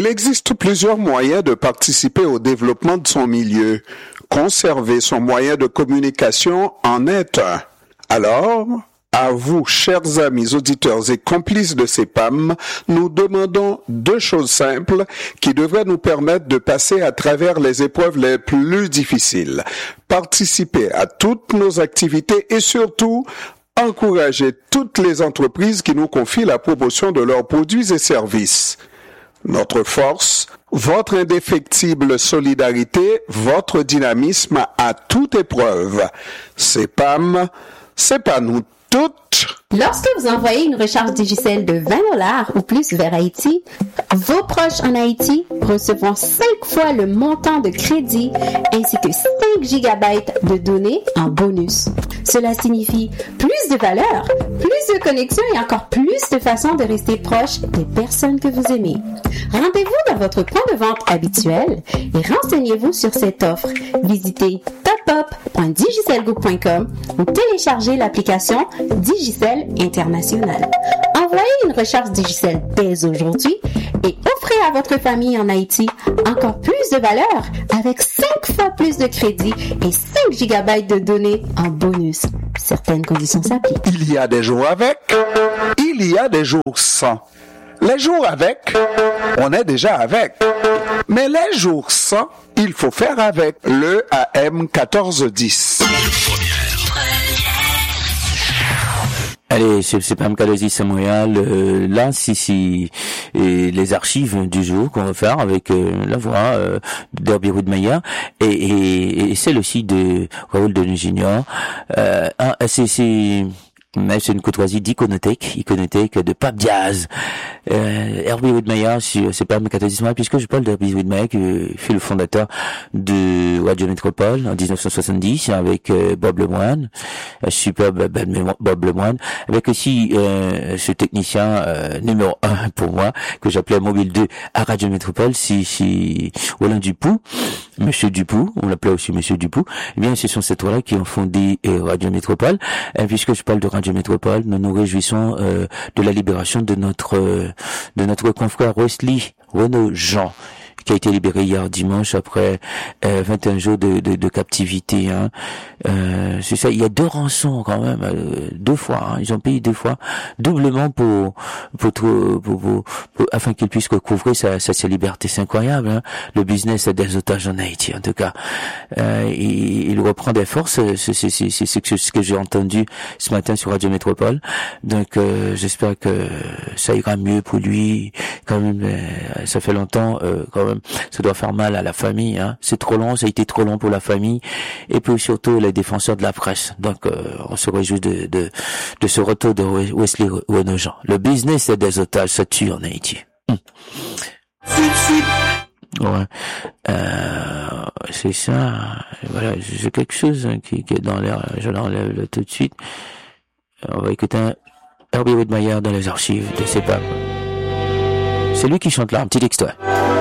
Il existe plusieurs moyens de participer au développement de son milieu. Conserver son moyen de communication en est un. Alors, à vous, chers amis auditeurs et complices de CEPAM, nous demandons deux choses simples qui devraient nous permettre de passer à travers les épreuves les plus difficiles. Participer à toutes nos activités et surtout, encourager toutes les entreprises qui nous confient la promotion de leurs produits et services. Notre force, votre indéfectible solidarité, votre dynamisme à toute épreuve. CEPAM, c'est pas nous toutes. Lorsque vous envoyez une recharge Digicel de 20 $ ou plus vers Haïti, vos proches en Haïti recevront 5 fois le montant de crédit ainsi que 5 gigabytes de données en bonus. Cela signifie plus de valeur, plus de connexion et encore plus de façons de rester proche des personnes que vous aimez. Rendez-vous dans votre point de vente habituel et renseignez-vous sur cette offre. Visitez topup.digicelgroup.com ou téléchargez l'application Digicel International. Envoyez une recharge Digicel dès aujourd'hui et offrez à votre famille en Haïti encore plus de valeur avec 5 fois plus de crédit et 5 gigabytes de données en bonus. Certaines conditions s'appliquent. Il y a des jours avec, il y a des jours sans. Les jours avec, on est déjà avec. Mais les jours sans, il faut faire avec le AM 1410. Allez, c'est pas MK10 à Montréal. Là, si les archives du jour qu'on va faire avec la voix d'Herbie Woodmeyer et celle aussi de Raoul Denis Junior. C'est une courtoisie d'Iconotech de Pape Diaz. Herbie Woodmeyer c'est pas MK10 puisque je parle d'Herbie Woodmeyer qui fut le fondateur de Radio Métropole en 1970 avec Bob Lemoine, superbe Bob Lemoine, avec aussi ce technicien numéro 1 pour moi que j'appelais Mobile 2 à Radio Métropole, c'est Roland Dupoux, Monsieur Dupoux, on l'appelait aussi Monsieur Dupoux. Eh bien, ce sont ces trois-là qui ont fondé Radio Métropole. Puisque je parle de Radio Métropole, nous nous réjouissons de la libération de notre confrère Wesley Renaud-Jean, qui a été libéré hier dimanche après 21 jours de captivité. C'est ça, il y a 2 rançons quand même, 2 fois. Ils ont payé 2 fois, doublement pour afin qu'ils puissent recouvrer sa liberté. C'est incroyable. Le business des otages en Haïti, en tout cas. Il reprend des forces. C'est ce que j'ai entendu ce matin sur Radio Métropole. Donc j'espère que ça ira mieux pour lui. Quand même, ça fait longtemps. Quand même, ça doit faire mal à la famille. C'est trop long. Ça a été trop long pour la famille et puis surtout les défenseurs de la presse. Donc on se réjouit de ce retour de Wesley Renaud-Jean. Le business des otages, ça tue en Haïti. Ouais. C'est ça. Voilà, j'ai quelque chose qui est dans l'air. Je l'enlève là, tout de suite. On va écouter Herbie Woodmeyer dans les archives de CEPAM. C'est lui qui chante là, un petit extrait.